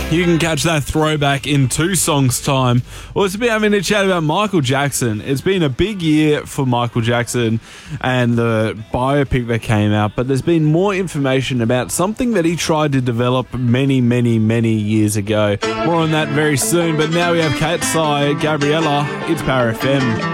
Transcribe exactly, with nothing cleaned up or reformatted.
You can catch that throwback in two songs' time. Well, it's been having a chat about Michael Jackson. It's been a big year for Michael Jackson and the biopic that came out, but there's been more information about something that he tried to develop many, many, many years ago. More on that very soon, but now we have Kat Sai, Gabriella. It's Power F M.